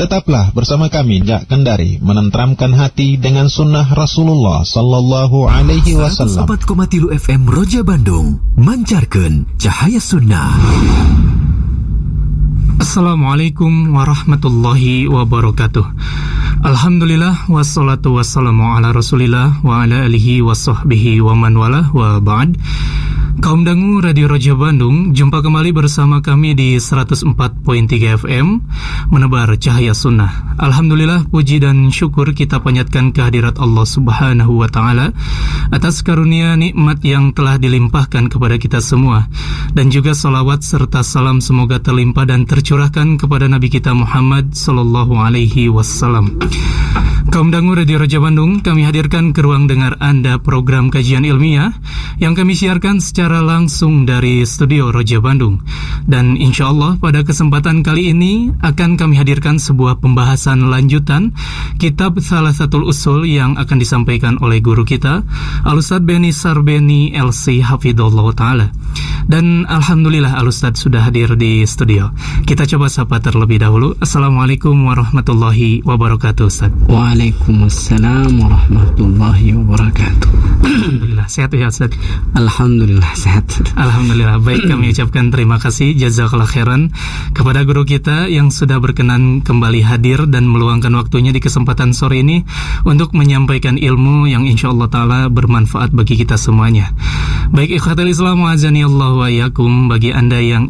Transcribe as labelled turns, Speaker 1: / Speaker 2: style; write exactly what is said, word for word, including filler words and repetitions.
Speaker 1: Tetaplah bersama kami Jak Kendari menenteramkan hati dengan sunnah Rasulullah Sallallahu Alaihi Wasallam.
Speaker 2: seratus empat koma tiga F M Roja Bandung, mancarkan cahaya sunnah.
Speaker 3: Assalamualaikum warahmatullahi wabarakatuh. Alhamdulillah wassalatu wassalamu ala Rasulillah wa ala alihi wa sahbihi wa man walah wa ba'd. Kaum dangu Radio Roja Bandung, jumpa kembali bersama kami di seratus empat koma tiga F M menebar cahaya sunnah. Alhamdulillah, puji dan syukur kita panjatkan kehadirat Allah Subhanahu wa taala atas karunia nikmat yang telah dilimpahkan kepada kita semua, dan juga salawat serta salam semoga terlimpah dan tercurahkan kepada Nabi kita Muhammad sallallahu alaihi wasallam. Kaum dangu Radio Roja Bandung, kami hadirkan ke ruang dengar Anda program kajian ilmiah yang kami siarkan secara langsung dari studio Roja Bandung. Dan insya Allah pada kesempatan kali ini akan kami hadirkan sebuah pembahasan lanjutan kitab Thalathatul Usul yang akan disampaikan oleh guru kita Al-Ustadz Beni Sarbeni L C Hafidhullah Ta'ala. Dan Alhamdulillah Al-Ustadz sudah hadir di studio. Kita coba sapa terlebih dahulu. Assalamualaikum warahmatullahi wabarakatuh, Ustadz.
Speaker 4: Waalaikumsalam warahmatullahi wabarakatuh.
Speaker 3: Alhamdulillah, sehat ya Ustadz?
Speaker 4: Alhamdulillah sehat.
Speaker 3: Alhamdulillah, baik, kami ucapkan terima kasih jazakallah khairan kepada guru kita yang sudah berkenan kembali hadir dan meluangkan waktunya di kesempatan sore ini untuk menyampaikan ilmu yang insyaallah ta'ala bermanfaat bagi kita semuanya. Baik, ikhwatul Islam wa azanillahu wa iyyakum, bagi Anda yang